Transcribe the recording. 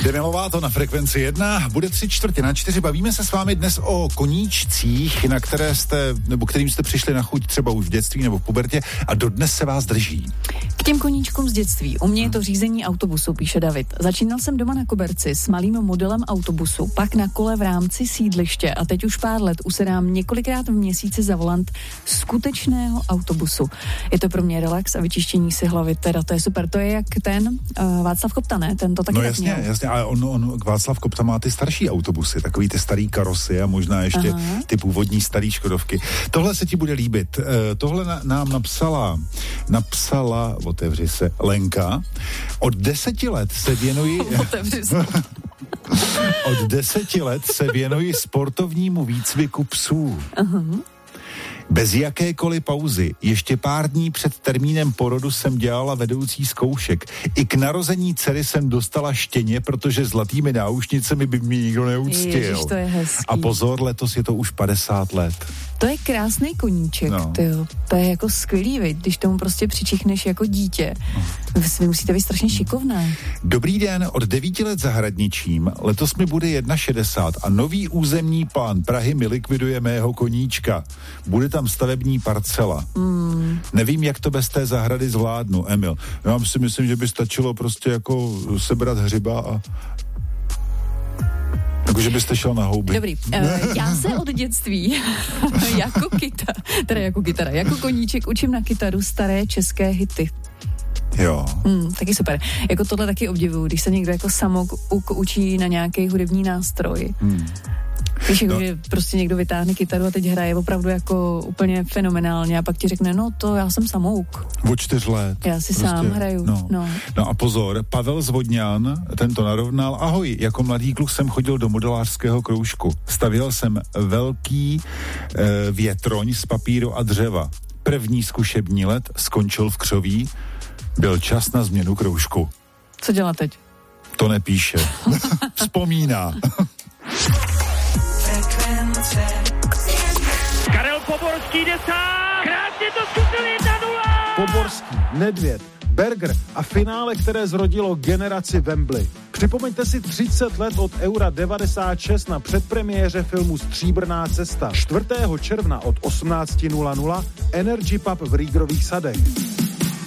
Demilová to na Frekvenci 1, bude 3/4. Bavíme se s vámi dnes o koníčcích, na které kterým jste přišli na chuť třeba už v dětství nebo v pubertě a dodnes se vás drží. K těm koníčkům z dětství. U mě je to řízení autobusu, píše David. Začínal jsem doma na koberci s malým modelem autobusu, pak na kole v rámci sídliště a teď už pár let usedám několikrát v měsíci za volant skutečného autobusu. Je to pro mě relax a vyčištění si hlavy, teda to je super. To je jak ten Václav Kopta, ne? Ten to taky tak měl. Jasně, ale on Václav Kopta má ty starší autobusy, takový ty starý karosy a možná ještě ty původní starý škodovky. Tohle se ti bude líbit. Tohle nám napsala, otevři se, Lenka. Od 10 let se věnuji... Od 10 let se věnuji sportovnímu výcviku psů. Bez jakékoliv pauzy. Ještě pár dní před termínem porodu jsem dělala vedoucí zkoušek. I k narození dcery jsem dostala štěně, protože zlatými náušnicemi by mě nikdo neuctil. Ježiš, to je hezký. A pozor, letos je to už 50 let. To je krásný koníček, tyjo. To je jako skvělý, viď, když tomu prostě přičichneš jako dítě. Vy musíte být strašně šikovné. Dobrý den, od 9 let zahradničím, letos mi bude 61 a nový územní plán Prahy mi likviduje mého koníčka. Bude tam stavební parcela. Nevím, jak to bez té zahrady zvládnu, Emil. Já si myslím, že by stačilo prostě jako sebrat hřiba a takže byste šel na houby. Dobrý. Já se od dětství jako koníček učím na kytaru staré české hity. Jo. Taky super. Jako tohle taky obdivuju, když se někdo jako samouk učí na nějaký hudební nástroj. Víš, jako, že prostě někdo vytáhne kytaru a teď hraje opravdu jako úplně fenomenálně a pak ti řekne, no to já jsem samouk. Od 4 let. Já si sám hraju. No a pozor, Pavel Zvodňan, ten to narovnal. Ahoj, jako mladý kluk jsem chodil do modelářského kroužku. Stavěl jsem velký větroň z papíru a dřeva. První zkušební let skončil v křoví. Byl čas na změnu kroužku. Co dělá teď? To nepíše. Vzpomíná. Karel Poborský 10. Krásně to zkusil 1-0. Poborský, Nedvěd, Berger a finále, které zrodilo generaci Wembley. Připomeňte si 30 let od Eura 96 na předpremiéře filmu Stříbrná cesta. 4. června od 18:00 Energy Pub v Rýgrových sadech.